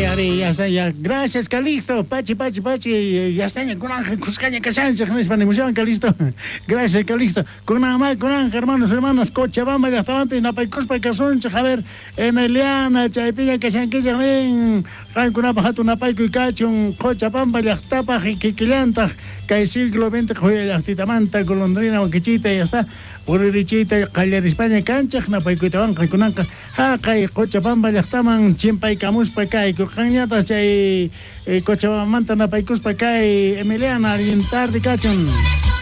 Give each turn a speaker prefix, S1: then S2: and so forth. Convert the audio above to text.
S1: Ari, ya está, ya. Gracias, Calixto. Pachi. Ya está, ya con Ángel Cuscaña Casancha, con esta emoción, Calixto. Gracias, Calixto. Con Ángel, hermanos, Cochabamba, ya está antes, Napaicuspa, Casuncha, Javier, Emiliana, Chaipilla, Casanquilla, ven. Rancuna, Pajatu, Napaico y Cachun, Cochabamba, ya está, Pajiquillanta, Cay siglo XX, Joya, Yastitamanta, Golondrina, Oquichita, ya está. Urichita, Callar España, Cancha, Napaicuitaban, Canca, Hacay, Cochabamba, Yastaman, Chimpay, Camuspa, Cay, Cucañatas, Cochabamba, Napaicuspa, Cay, Emiliana, Orientar de Cachon.